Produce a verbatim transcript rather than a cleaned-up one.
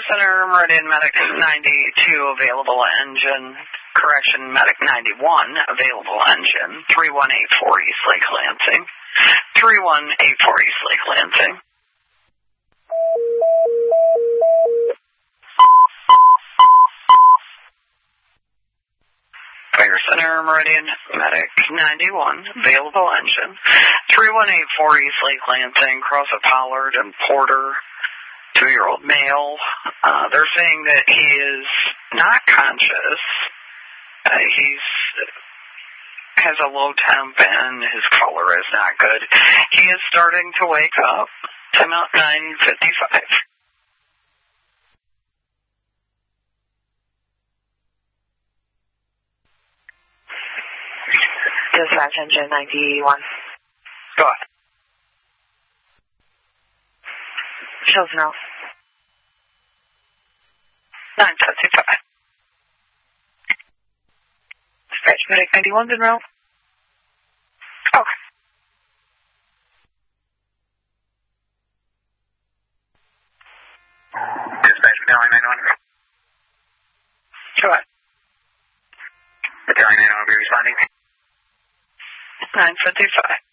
Center, Meridian Medic ninety-two, available engine. Correction, Medic ninety-one, available engine. three one eight four East Lake Lansing. three one eight four East Lake Lansing. Fire Center, Meridian Medic ninety-one, available engine. three one eight four East Lake Lansing, cross of Pollard and Porter. Two-year-old male. Uh, they're saying that he is not conscious. Uh, he's has a low temp and his color is not good. He is starting to wake up. Time out nine fifty-five. Dispatch engine ninety-one. Go ahead. Shows no. nine fifty-five. Dispatch Medic ninety-one's in row. Okay. Dispatch Battalion ninety-one. Go ahead. Battalion ninety-one will be responding. nine fifty-five.